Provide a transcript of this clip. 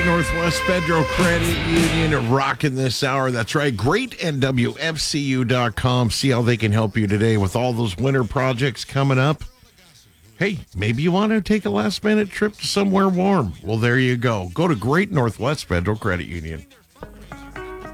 Great Northwest Federal Credit Union rocking this hour. That's right. GreatNWFCU.com. See how they can help you today with all those winter projects coming up. Hey, maybe you want to take a last-minute trip to somewhere warm. Well, there you go. Go to Great Northwest Federal Credit Union.